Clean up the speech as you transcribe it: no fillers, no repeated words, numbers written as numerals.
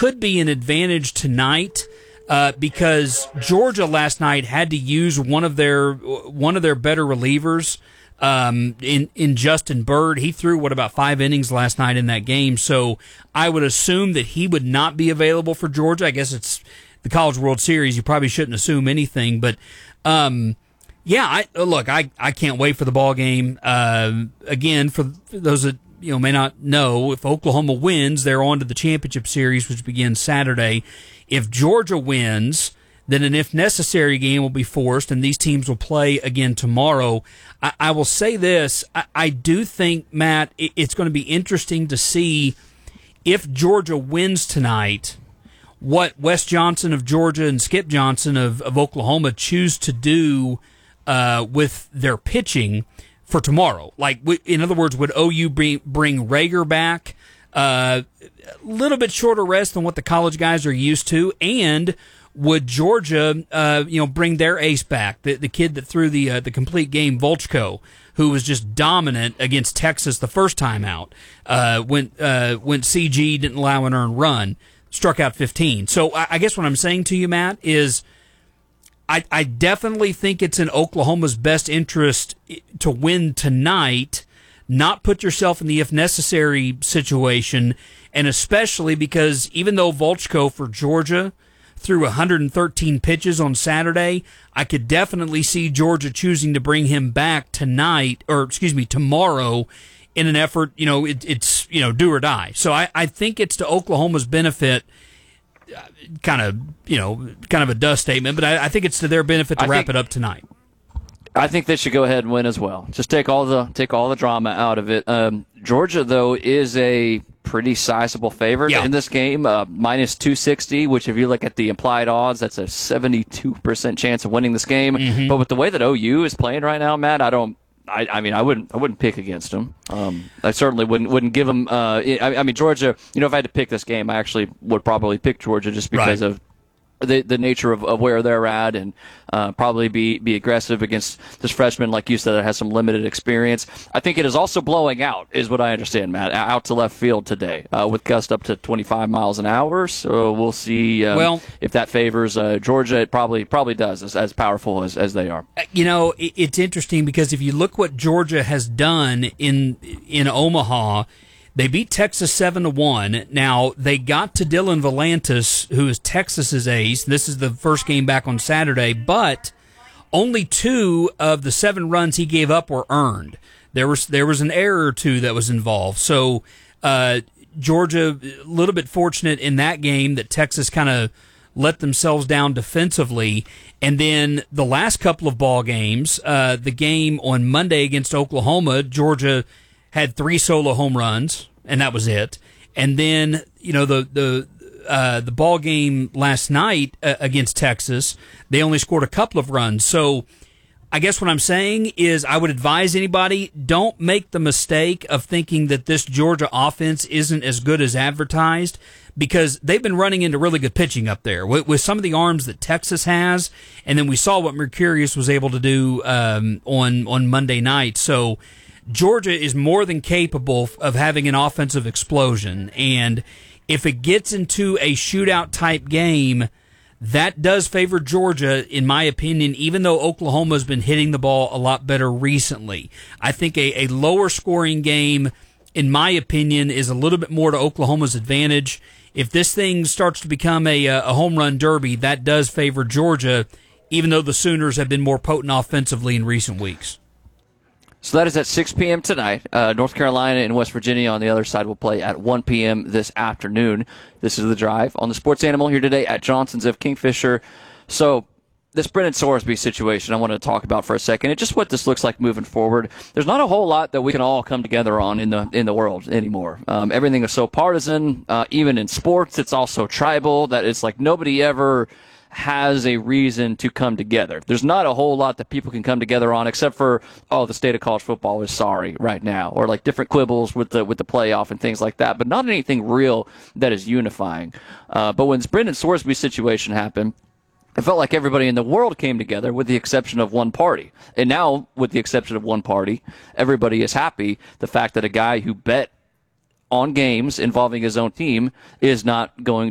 could be an advantage tonight because Georgia last night had to use one of their better relievers in Justin Bird. He threw, about 5 innings last night in that game, so I would assume that he would not be available for Georgia. I guess it's the College World Series. You probably shouldn't assume anything, but I can't wait for the ball game. Again, for those that may not know, if Oklahoma wins, they're on to the championship series, which begins Saturday. If Georgia wins, then an if necessary game will be forced, and these teams will play again tomorrow. I will say this: I do think, Matt, it's going to be interesting to see if Georgia wins tonight, what Wes Johnson of Georgia and Skip Johnson of Oklahoma choose to do with their pitching for tomorrow. Like, in other words, would OU bring Rager back? A little bit shorter rest than what the college guys are used to, and would Georgia, bring their ace back, the kid that threw the complete game, Volchko, who was just dominant against Texas the first time out, when CG didn't allow an earned run, struck out 15. So I guess what I'm saying to you, Matt, is I definitely think it's in Oklahoma's best interest to win tonight, not put yourself in the if necessary situation, and especially because even though Volchko for Georgia threw 113 pitches on Saturday, I could definitely see Georgia choosing to bring him back tomorrow in an effort, it's do or die. So I think it's to Oklahoma's benefit, kind of a dust statement, but I think it's to their benefit to wrap it up tonight. I think they should go ahead and win as well. Just take all the drama out of it. Georgia, though, is a pretty sizable favorite in this game, minus 260, which if you look at the implied odds, that's a 72% chance of winning this game. Mm-hmm. But with the way that OU is playing right now, Matt, I wouldn't pick against them. I certainly wouldn't give them. Georgia. If I had to pick this game, I actually would probably pick Georgia just because of the nature of where they're at, and probably be aggressive against this freshman, like you said, that has some limited experience. I think it is also blowing out, is what I understand, Matt, out to left field today with gusts up to 25 miles an hour. So we'll see if that favors Georgia. It probably does, as powerful as they are. It's interesting because if you look what Georgia has done in Omaha, they beat Texas 7-1. Now, they got to Dylan Volantis, who is Texas's ace. This is the first game back on Saturday, but only 2 of the 7 runs he gave up were earned. There was an error or 2 that was involved. So, Georgia, a little bit fortunate in that game that Texas kind of let themselves down defensively. And then the last couple of ball games, the game on Monday against Oklahoma, Georgia had 3 solo home runs, and that was it. And then, the ball game last night against Texas, they only scored a couple of runs. So I guess what I'm saying is I would advise anybody, don't make the mistake of thinking that this Georgia offense isn't as good as advertised, because they've been running into really good pitching up there with some of the arms that Texas has. And then we saw what Mercurius was able to do on Monday night. So Georgia is more than capable of having an offensive explosion, and if it gets into a shootout-type game, that does favor Georgia, in my opinion, even though Oklahoma's been hitting the ball a lot better recently. I think a lower-scoring game, in my opinion, is a little bit more to Oklahoma's advantage. If this thing starts to become a home run derby, that does favor Georgia, even though the Sooners have been more potent offensively in recent weeks. So that is at 6 p.m. tonight. North Carolina and West Virginia on the other side will play at 1 p.m. this afternoon. This is The Drive on the Sports Animal here today at Johnson's of Kingfisher. So this Brennan Sorsby situation I want to talk about for a second, and just what this looks like moving forward. There's not a whole lot that we can all come together on in the world anymore. Everything is so partisan. Even in sports, it's also tribal, that it's like nobody ever has a reason to come together. There's not a whole lot that people can come together on, except for, the state of college football is sorry right now, or like different quibbles with the playoff and things like that, but not anything real that is unifying. But when this Brennan Sorsby situation happened, it felt like everybody in the world came together with the exception of one party. And now, with the exception of one party, everybody is happy. The fact that a guy who bet on games involving his own team is not going